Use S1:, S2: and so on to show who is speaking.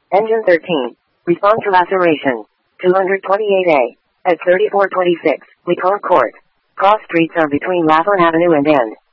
S1: Engine 13. Respond to laceration. 228A. At 3426, Lecomte Court. Cross streets are between Lathorne Avenue and N.